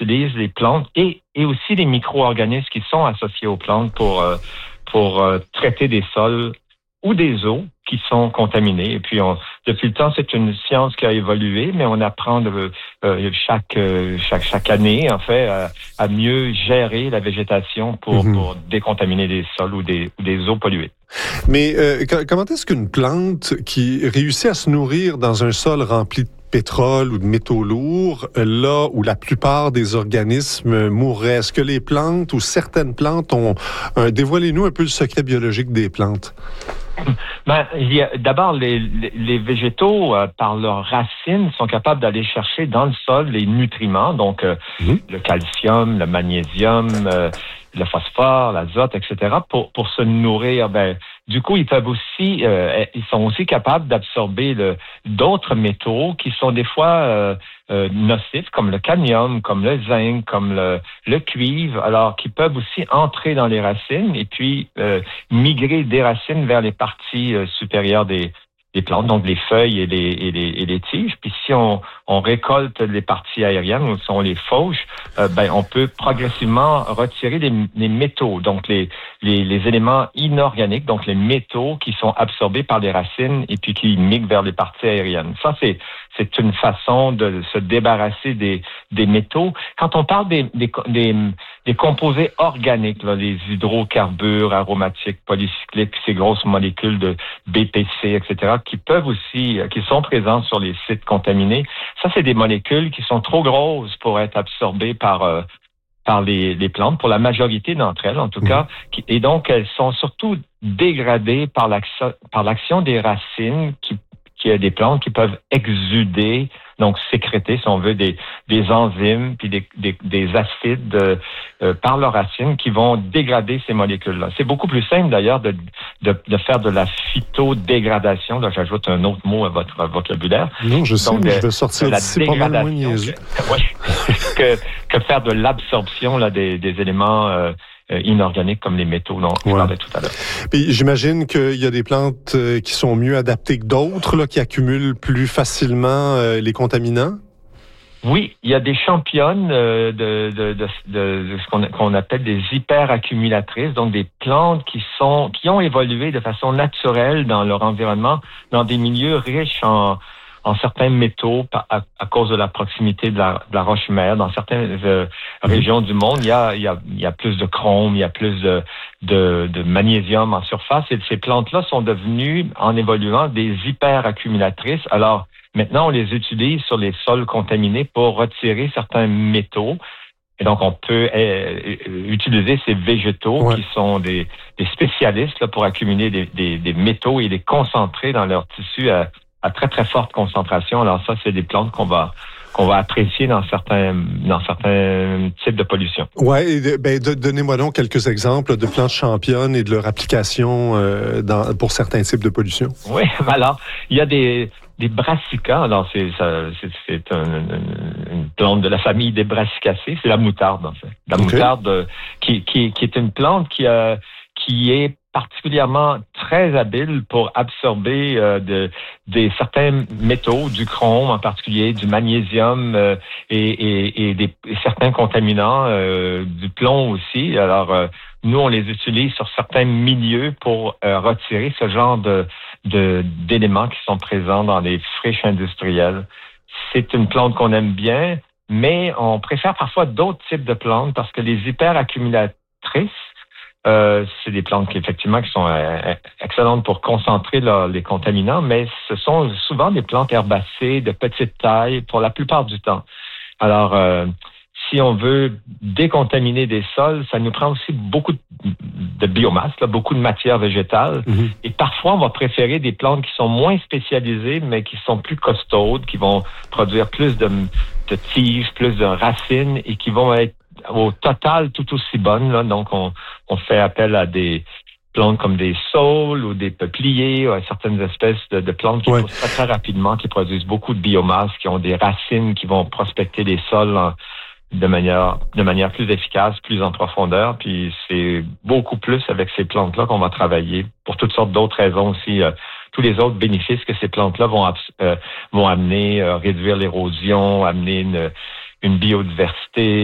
utilise les plantes et aussi les micro-organismes qui sont associés aux plantes pour traiter des sols ou des eaux qui sont contaminés. Et puis, depuis le temps, c'est une science qui a évolué, mais on apprend chaque année, en fait, à mieux gérer la végétation pour décontaminer des sols ou des eaux polluées. Mais comment est-ce qu'une plante qui réussit à se nourrir dans un sol rempli de pétrole ou de métaux lourds, là où la plupart des organismes mourraient, est-ce que les plantes ou certaines plantes ont... dévoilez-nous un peu le secret biologique des plantes. D'abord, les végétaux, par leurs racines, sont capables d'aller chercher dans le sol les nutriments, donc le calcium, le magnésium, le phosphore, l'azote, etc., pour se nourrir. Du coup, ils sont aussi capables d'absorber d'autres métaux qui sont des fois nocifs, comme le cadmium, comme le zinc, comme le cuivre, alors qui peuvent aussi entrer dans les racines et puis migrer des racines vers les parties supérieures des plantes, donc les feuilles et les tiges. Puis si on récolte les parties aériennes, ou si on les fauche, on peut progressivement retirer les métaux, donc les éléments inorganiques, donc les métaux qui sont absorbés par les racines et puis qui migrent vers les parties aériennes. Ça, c'est une façon de se débarrasser des métaux. Quand on parle des composés organiques, là, les hydrocarbures aromatiques, polycycliques, ces grosses molécules de BPC, etc., qui sont présents sur les sites contaminés, ça, c'est des molécules qui sont trop grosses pour être absorbées par les plantes, pour la majorité d'entre elles, en tout cas. Et donc, elles sont surtout dégradées par l'action des racines qui a des plantes qui peuvent exuder, donc sécréter, si on veut, des enzymes puis des acides par leurs racines qui vont dégrader ces molécules-là. C'est beaucoup plus simple d'ailleurs de faire de la phytodégradation. Là, j'ajoute un autre mot à votre vocabulaire. Non, je sais, mais je vais sortir d'ici pas mal moins niaiseux. Que faire de l'absorption là, des éléments inorganiques comme les métaux dont je parlais tout à l'heure. Puis, j'imagine qu'il y a des plantes qui sont mieux adaptées que d'autres, là, qui accumulent plus facilement les contaminants? Oui, il y a des championnes de ce qu'on appelle des hyperaccumulatrices, donc des plantes qui ont évolué de façon naturelle dans leur environnement, dans des milieux riches en certains métaux à cause de la proximité de la roche-mère. Dans certaines régions du monde, il y a plus de chrome, il y a plus de magnésium en surface. Et ces plantes-là sont devenues, en évoluant, des hyperaccumulatrices. Alors, maintenant, on les utilise sur les sols contaminés pour retirer certains métaux. Et donc, on peut utiliser ces végétaux qui sont des spécialistes là, pour accumuler des métaux et les concentrer dans leur tissu à très, très forte concentration. Alors ça, c'est des plantes qu'on va apprécier dans certains types de pollution. Oui, donnez-moi donc quelques exemples de plantes championnes et de leur application pour certains types de pollution. Oui, alors, il y a des brassicas. Alors, c'est une plante de la famille des brassicacées. C'est la moutarde, en fait. La moutarde qui est une plante qui est particulièrement très habile pour absorber certains métaux, du chrome en particulier, du magnésium et certains contaminants, du plomb aussi. Alors, nous, on les utilise sur certains milieux pour retirer ce genre d'éléments qui sont présents dans les friches industrielles. C'est une plante qu'on aime bien, mais on préfère parfois d'autres types de plantes parce que les hyperaccumulatrices, c'est des plantes qui sont excellentes pour concentrer les contaminants, mais ce sont souvent des plantes herbacées de petite taille pour la plupart du temps. Alors, si on veut décontaminer des sols, ça nous prend aussi beaucoup de biomasse, là, beaucoup de matière végétale. Et parfois, on va préférer des plantes qui sont moins spécialisées, mais qui sont plus costaudes, qui vont produire plus de tiges, plus de racines et qui vont être au total tout aussi bonnes. Là. Donc, on fait appel à des plantes comme des saules ou des peupliers, ou à certaines espèces de plantes qui poussent très, très rapidement, qui produisent beaucoup de biomasse, qui ont des racines qui vont prospecter les sols de manière plus efficace, plus en profondeur. Puis c'est beaucoup plus avec ces plantes-là qu'on va travailler pour toutes sortes d'autres raisons aussi. Tous les autres bénéfices que ces plantes-là vont amener, réduire l'érosion, amener une biodiversité,